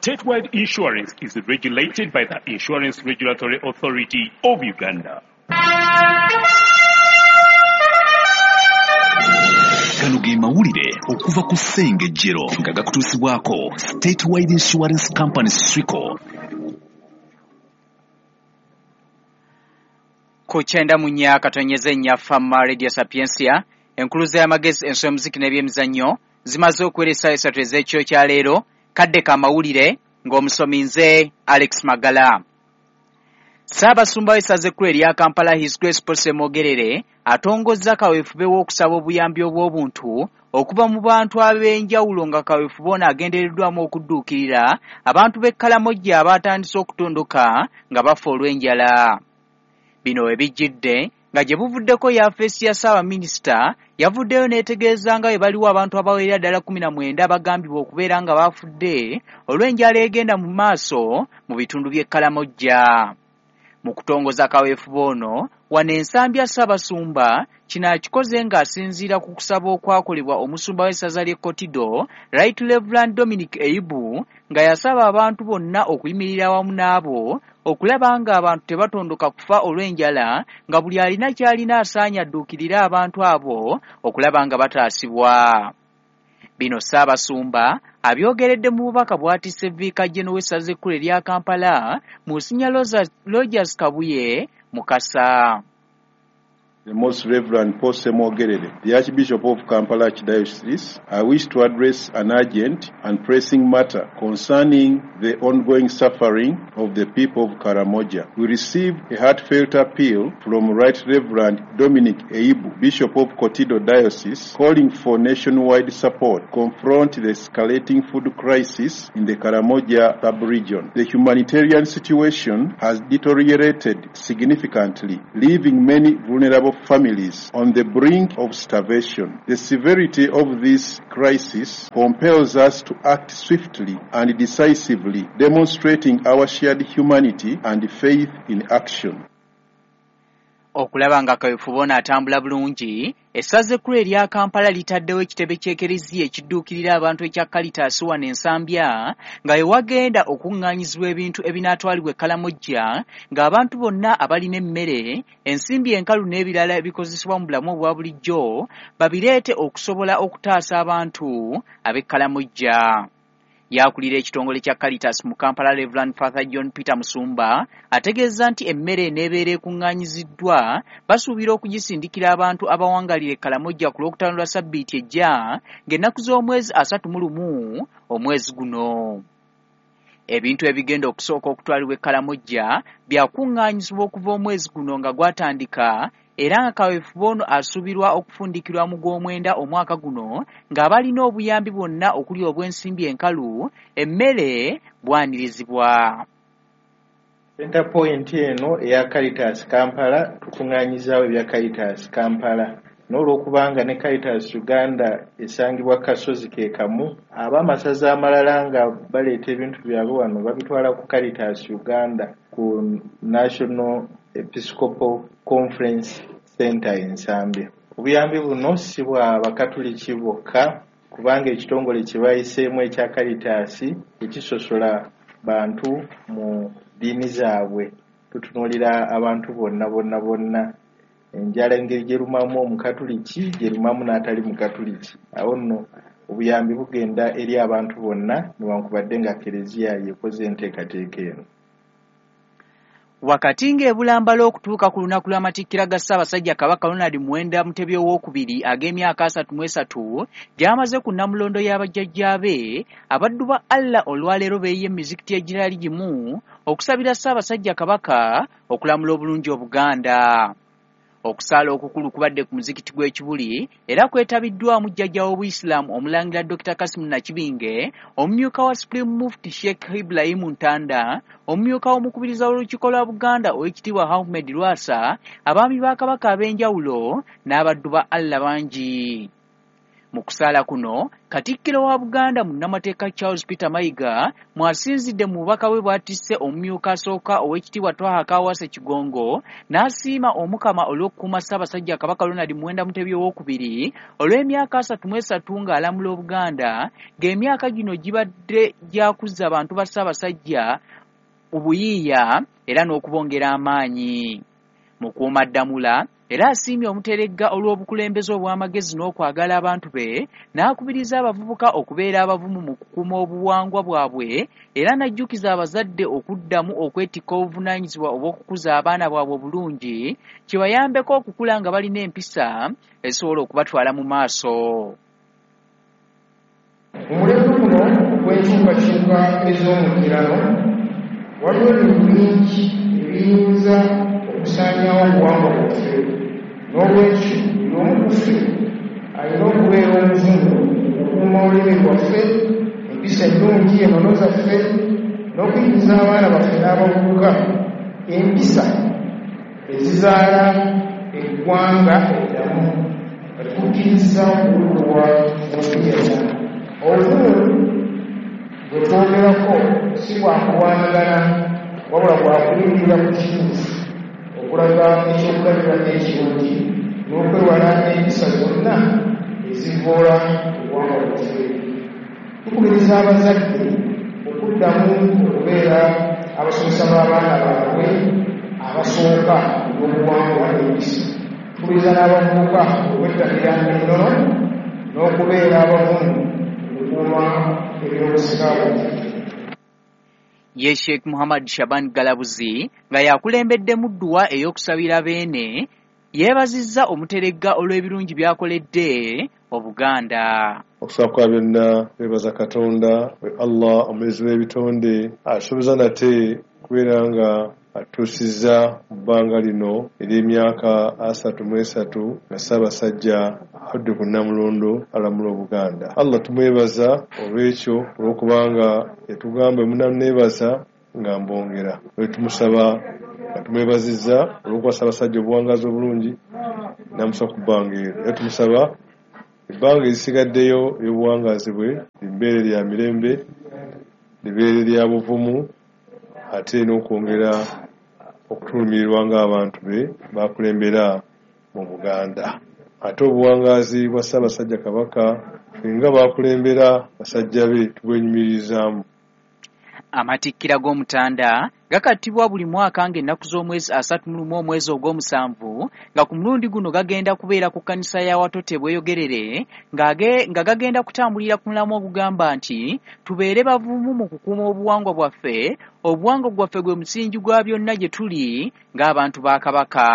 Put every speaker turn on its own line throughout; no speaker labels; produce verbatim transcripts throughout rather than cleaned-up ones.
Statewide insurance is regulated by the Insurance Regulatory Authority of Uganda.
Kano ge mawulire okuva ku Ssengejjero nga gakutuusibwako Statewide Insurance Company Srico.
Kuchenda munya katonyeze nya Fama Radio Sapiensia enkuluza y'amagezi ensoma muziki n'ebyemizannyo zimaze okweresa esatu ez'ekyo kya leero kadde ka mawulire ng'omusomi nze Alex Magala. Ssaabasumba w'essaza ekkulu erya Kampala His Grace Paul Ssemogerere atongozza kaweefube w'okusaba obuyambi obw'obuntu okuva mu bantu ab'enjawulo nga kaweefube ono agendereddwamu okudduukirira abantu b'e Kalamojja abaatandise okutondoka nga bafa olw'enjala. Bino we bijjidde nga gye buvuddeko yafeesi ya Ssaabaminisita yavuddeyo n'etegeeza nga bwe baliwo abantu abawerera ddala kumi na mwenda abagambibwa okubeera nga baafudde olw'enjala egenda mu maaso mu bitundu by'e Kalamojja. Mu kutongoza kaweefube ono wano ensambi ya Ssaabasumba kino akikoze ng'asinziira ku kusaba okwakolebwa omusumba w'essaza ly'e Kotido Right Reverend Dominic Eibu nga yasaba abantu bonna okuyimirira awamu n'abo okulaba nga abantu tebatondoka kufa olw'enjala nga buli alina ky'alina asaanya adduukirira abantu abo okulaba nga bataasibwa. Bino Ssaabasumba abyogeredde mu bubaka bw'atisse Viika Jeno w'essaza ekkulu erya Kampala mu Senior Rogers Kabuye Mukasa.
The Most Reverend Paul Ssemogerere, the Archbishop of Kampala Archdiocese, I wish to address an urgent and pressing matter concerning the ongoing suffering of the people of Karamoja. We received a heartfelt appeal from Right Reverend Dominic Eibu, Bishop of Kotido Diocese, calling for nationwide support to confront the escalating food crisis in the Karamoja sub-region. The humanitarian situation has deteriorated significantly, leaving many vulnerable families on the brink of starvation. The severity of this crisis compels us to act swiftly and decisively, demonstrating our shared humanity and faith in action.
Okulaba nga kaweefube ono atambula bulungi, essaza ekkulu erya Kampala litaddewo ekitebe ky'ekereziya ekidduukirira abantu ekya Caritas wano ensambya nga we wagenda okuŋŋaanyizibwa ebintu ebinaatwalibwa e Kalamojja ng'abantu bonna abalina emmere, ensimbi enkalu n'ebirala ebikozesebwa mu bulamu obwa bulijjo babireete okusobola okutaasa abantu ab'e Kalamojja. Yakulira ekitongole kya Caritas mu Kampala Reverend Father John Peter Musumba ategeeza nti emmere eneebeera ekuŋŋaanyiziddwa basuubira okugisindikira abantu abawangalira e Kalamojja ku lwokutaano lwa Ssabbiiti ejja ng'ennaku z'omwezi asatu mu lumu omwezi guno. Ebintu ebigenda okusooka okutwalibwa e Kalamojja byakuŋŋaanyizibwa okuva omwezi guno nga gwatandika era nga kaweefube ono asuubirwa okufundikirwa mu gw'omwenda omwaka guno ng'abalina obuyambi bwonna okuli obw'ensimbi enkalu emmere bwanirizibwa.
Center point eno eya Caritas Kampala tukuŋŋaanyizaawo ebya Caritas Kampala n'olwokubanga ne Caritas Uganda esangibwa kasozi ke kamu, ab'amasaza amalala nga baleeta ebintu byabwe wano babitwala ku Caritas Uganda ku National Episcopal Conference Center Ensambya. Obuyambi buno si bwa bakatuliki bokka kubanga ekitongole kye bayiseemu ekya Caritas ekisosola bantu mu ddiini zaabwe. Tutunuulira abantu bonna bonna bonna. Enjala engeri gye lumamu omukatuliki gye lumamu n'atali mukatuliki. Awo nno obuyambi bugenda eri abantu bonna newankubadde nga Kereziya yekoze enteekateeka eno.
Wakati ng'ebulambala okutuuka ku lunaku lw'amatikkira ga Ssaabasajja Kabaka Ronald Muwenda Mutebi owookubiri ag'emyaka asatu mu esatu gy'amaze ku Nnamulondo y'abajjajjaabe, abaddu ba Allah olwaleero beeyiye emizikiti egirali gimu okusabira Ssaabasajja Kabaka okulamula obulungi Obuganda. Okusaala okukulu kubadde ku muzikiti gw'Ekibuli era kwetabiddwamu jjajja w'Obuyisiraamu Omulangira Dokita Kasimu Nakibinge, omumyuka wa Supreme Mufti Sheikh Ibrahim Ntanda, omumyuka w'omukubiriza w'olukiiko lwa Buganda Oweekitiibwa Ahmed Lwasa, abaami ba Kabaka ab'enjawulo n'abaddu ba Allah bangi. Mu kusaala kuno Katikkiro wa Buganda munnamateeka Charles Peter Mayiga mwasinzidde mu bubaka bwe bwatisse omumyuka asooka ow'ekitiibwa Twaha Kaawaase Kigongo n'asiima Omukama olw'okukuuma Ssaabasajja Kabaka Ronald Muwenda Mutebi owookubiri olw'emyaka asatu mu esatu ng'alamula Obuganda ng'emyaka gino gibadde gyakuzza abantu ba Ssaabasajja obuyiiya era n'okubongera amaanyi. Mukuumaddamula era asiimye omuteregga olw'obukulembeze obw'amagezi n'okwagala abantu be n'akubiriza abavubuka okubeera abavumu mu kukuuma obuwangwa bwabwe era n'ajjukiza abazadde okuddamu okwetikka obuvunaanyizibwa obw'okukuza abaana bwabwe obulungi kibayambeko okukula nga balina empisa ezisobola okubatwala mu maaso.
Omulembe guno gw'enkyukakyuka ez'omukirano waliwo ebintu bingi ebiyinza okusaanyawo obuwangwa bwaffe n'olwekyo y'omu ku ffe alina okubeera omuvumu okukuuma olulimi lwaffe empisa ennungi enono zaffe n'okuyingiza abaana baffe n'abavubuka empisa ezizaala eggwanga eddamu nga tukkiriza okuluwa omupiyaza. Obuvumu bwe twogerako si bwakuwaanagana wabula bwakulindirira ku kituufu okulaga ekyokulabirako ekirungi n'okwewala empisa zonna ezivoola obuwangwa bwaffe. Tukubiriza abazadde okuddamu okubeera abasomesa b'abaana baabwe abasooka n'obuwangwa n'empisa. Tukubiriza n'abavubuka okwettanira ennono n'okubeera abavumu okukuuma ebyobusika bwaffe.
Ye Sheikh Muhammad Shaban Galabuzi nga yakulembeddemu dduwa ey'okusabira beene yeebazizza omuteregga olw'ebirungi byakoledde Obuganda.
Okusaba kwa byonna beebaza Katonda we Allah omulezi w'ebitonde asoboza nate kubeera nga atuusizza mu bbanga lino ery'emyaka asatu mu esatu nga Ssaabasajja adde ku Nnamulondo alamula Obuganda. Allah tumwebaza olw'ekyo olw'okubanga yatugamba munaneebaza nga mbongera. Olwo tumusaba nga tumwebazizza olw'okuba Ssaabasajja obuwangazi obulungi namusaba ku bbanga eryo. Era tumusaba ebbanga erisigaddeyo ery'obuwangazi bwe limbeere lya mirembe, libeere lya buvumu, ate n'okwongera okutulumirirwa ng'abantu be bakulembera mu Buganda. Ate obuwangazi bwa Ssaabasajja Kabaka nga bakulembera basajja be tubwenyumirizaamu.
Amatikkira g'Omutanda gakattibwa buli mwaka ng'ennaku z'omwezi asatu mu lumu omwezi ogw'omusanvu nga ku mulundi guno gagenda kubeera ku kkanisa ya Watote Bweyogerere nga gagenda kutambulira ku mulamwa ogugamba nti tubeere bavumu mu kukuuma obuwangwa bwaffe, obuwangwa bwaffe gwe musingi gwa byonna gye tuli ng'abantu ba Kabaka.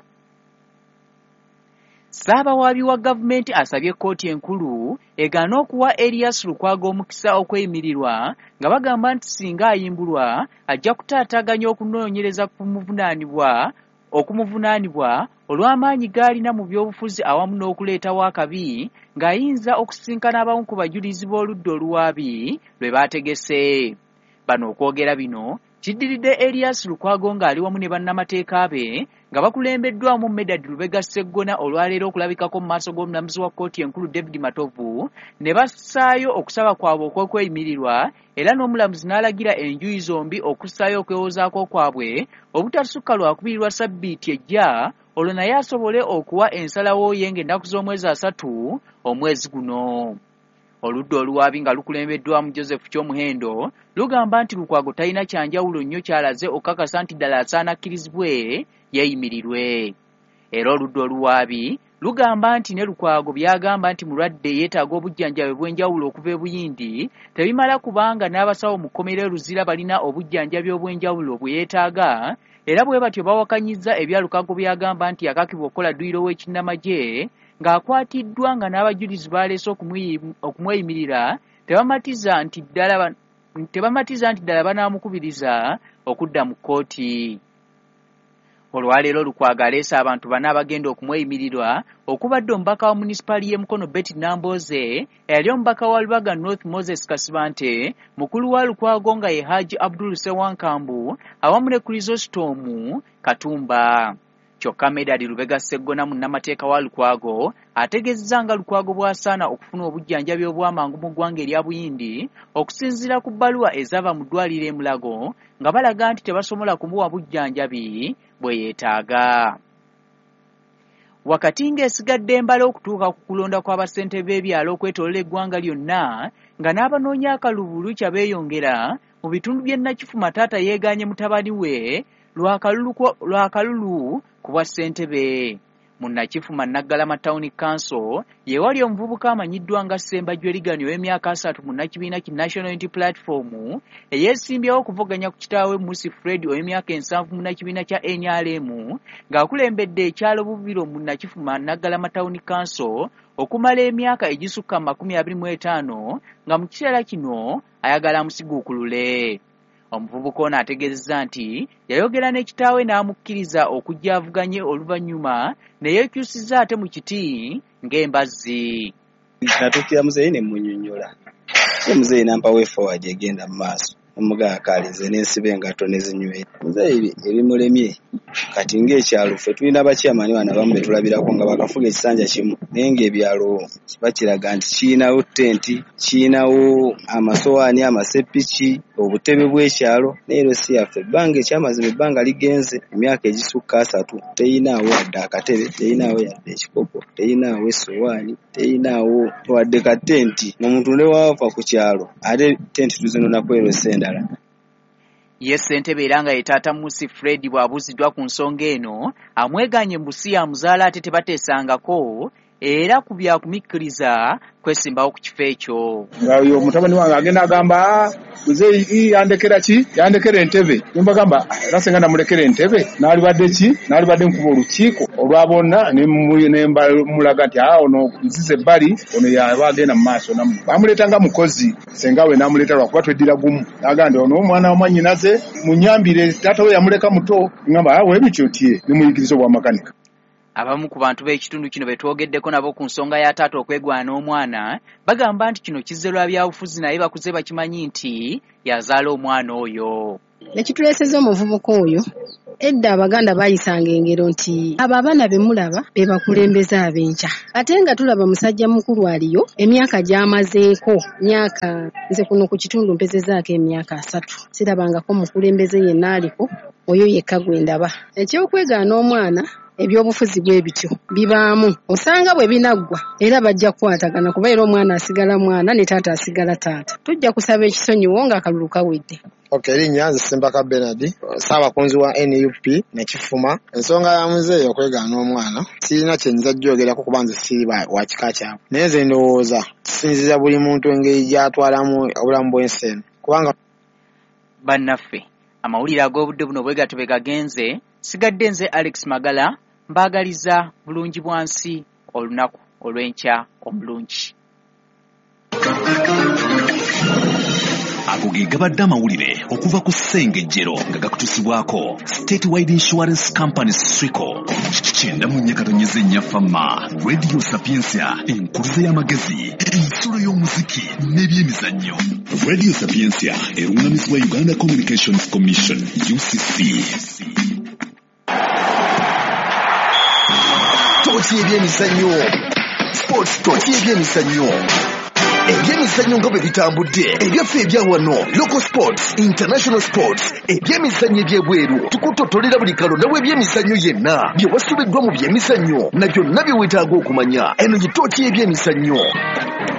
Ssaabawaabi wa gavumenti asabye kkooti enkulu egaana okuwa Erias Lukwago omukisa okweyimirirwa nga bagamba nti singa ayimbulwa ajja kutaataaganya okunoonyereza kumuvunaanibwa okumuvunaanibwa olw'amaanyi g'alina mu byobufuzi awamu n'okuleetawo akabi ng'ayinza okusinkana abamu ku bajulizi b'oludda oluwaabi lwe baategese. Bano okwogera bino kiddiridde Erias Lukwago ng'ali wamu ne bannamateeka be nga bakulembeddwamu Medad Lubega Sseggona olwaleero okulabikako mu maaso g'omulamuzi wa kkooti enkulu David Matovu ne bassaayo okusaba kwabwe okw'okweyimirirwa era n'omulamuzi n'alagira enjuyi zombi okussaayo okwewozaako kwabwe obutasukka lwakubirirwa sabbiiti ejja olwo naye asobole okuwa ensalawo ye ng'ennaku z'omwezi asatu omwezi guno. Oludda oluwaabi nga lukulembeddwamu Joseph Kyomuhendo lugamba nti Lukwago talina kyanjawulo nnyo kyalaze okukakasa nti ddala asaana akkirizibwe yeeyimirirwe. Era oludda oluwaabi lugamba nti ne Lukwago byagamba nti mulwadde yeetaaga obujjanjabi obw'enjawulo okuva e Buyindi tebimala kubanga n'abasawo mu kkomera Luzira balina obujjanjabi obw'enjawulo bwe yeetaaga era bwe batyo bawakanyizza ebya Lukwago byagamba nti yakakibwa okukola dduyiro w'ekinnamagye ng'akwatiddwa nga n'abajulizi baleese okumweyimirira tebamatiza nti ddala tebamatiza nti ddala banaamukubiriza okudda mu kkooti. Olwaleero Lukwago aleese abantu bana abagenda okumweyimirirwa okubadde omubaka wa munisipaali y'e Mukono Betty Nambooze, eyali omubaka wa Lubaga North Moses Kasibante, mukulu wa Lukwago nga ye Haji Abdul Sewankambu awamu ne Chrysostom Katumba. kyokka Medadi Lubega Sseggona munnamateeka wa Lukwago ategeezezza nga Lukwago bw'asaana okufuna obujjanjabi obw'amangu mu ggwanga erya Buyindi okusinziira ku bbaluwa ezava mu ddwaliro e Mulago nga balaga nti tebasobola kumuwa bujjanjabi bwe yeetaaga. Wakati ng'esigadde embala okutuuka ku kulonda kw'abasente b'ebyalo okwetoolola eggwanga lyonna nga n'abanoonya akalulu kya beeyongera mu bitundu by'e Nakifuma taata yeegaanye mutabani we lwa kalulu ku bwa ssentebe. Mu Nakifuma Naggalama Town Council ye wali omuvubuka amanyiddwa nga Ssembajjwe Erigani ow'emyaka asatu mu nnakibiina ki National Unity Platform eyeesimbyewo okuvuganya ku kitaawe Musi Fred ow'emyaka ensanvu mu nnakibiina kya N R M ng'akulembedde ekyalo Bubiro mu Nakifuma Naggalama Town Council okumala emyaka egisukka makumi abiri mu etaano nga mu kiseera kino ayagala amusiguukulule. Omuvubuka ono ategeezezza nti yayogera n'ekitaawe n'amukkiriza okujja avuganye oluvannyuma ne yeekyusizza ate mu kiti ng'embazzi.
Natuukira muzeeyi ne mmunyonnyola. So muzeeyi nampa way forward egenda mu maaso. Omugaakalize n'ensiba engatto ne zinywera. Muzeeyi ebimulemye kati ng'ekyalo ffe tulina abakyamani bano abamu be tulabirako nga bakafuga ekisanja kimu naye ng'ebyalo bakiraga nti kiyinawo ttenti, kiyinawo amasowaani, amaseppiki, obutebe bw'ekyalo naye ero si yaffe. Ebbanga ekyamazima ebbanga ligenze emyaka egisukka asatu teyinaawo wadde akatebe, teyinaawo yadde ekikopo, teyinaawo essowaani, teyinaawo wadde ka ttenti. Omuntu ne waava ku kyalo ate ttenti tuzinonako ero sendala.
Ye ssentebe era nga ye taata Musi Fred bw'abuuziddwa ku nsonga eno amweganye mbusi ya muzaala ate tebateesangako era ku byakumikkiriza kwesimbawo ku kifo ekyo.
Oyo mutabani wange agenda agamba muzeeyi yandekera ki yandekera entebe nimbagamba era senga namulekera entebe n'alibadde ki n'alibadde nkuba olukiiko olwa bonna nembamulaga nti aa ono nzize ebbali ono yaba agenda mu maaso namu bamuleeta nga mukozi senga we n'amuleeta lwakuba tweddira gumu n'agamba nti ono omwana wa mwannyinaze munyambire taata we yamuleka muto ngamba awo ebityo tye nimuyigiriza obwamakanika.
Abamu ku bantu b'ekitundu kino betwogeddeko nabo ku nsonga ya taata okwegwana omwana bagamba nti kino kizze lwa byabufuzi naye bakuze bakimanyi nti yazaala omwana oyo.
Ekituleeseza omuvubuka oyo edda Abaganda bayisanga engero nti abo abaana be mulaba be bakulembeze ab'enkya ate nga tulaba musajja mukulu aliyo emyaka gy'amazeeko myaka nze kuno ku kitundu mpezezaako emyaka asatu sirabangako mukulembeze yenna aliko oyo yekka gwe ndaba. Ekyokwegaana omwana ebyobufuzi bwe bityo bibaamu osanga bwe binaggwa era bajja kukwatagana kuba era omwana asigala mwana ne taata asigala taata. Tujja kusaba ekisonyiwo nga akalulu kawedde.
Okay, erinnya nze Simbaka Bernard, Ssaabakunzi wa N U P Nakifuma. Ensonga ya muzeeyi okwegaana omwana sirina kye nza jjogerako kuba nze siri wa kika kyabwe naye nze ndowooza kisinziza buli muntu engeri gy'atwalamu obulamu bw'ensi eno kubanga
bannaffe amawulire ag'obudde buno bwe gatyo bwe gagenze sigadde nze Alex Magala mbaagaliza bulungi bwansi olunaku olw'enkya omulungi.
Ago ge gabadde amawulire okuva ku ssengejjero nga gakutusibwako State Wide Insurance Company Swico. Kyenda mu nnyakatonyeze nnyafama Radio Sapiensia enkuluze y'amagezi ensulo y'omuziki n'ebyemizannyo. Radio Sapiensia erungamizibwa Uganda Communications Commission U C C.
Toki ebyemizannyo sports toki ebyemizannyo ebyemizannyo nga bwe bitambudde ebyaffe ebya wano local sports international sports ebyemizannyo ebyebweru tukutotolera buli kalonda w'ebyemizannyo yenna bye wasubiddwa mu byemizannyo na byonna bye weetaaga okumanya eno gye toki ebyemizannyo.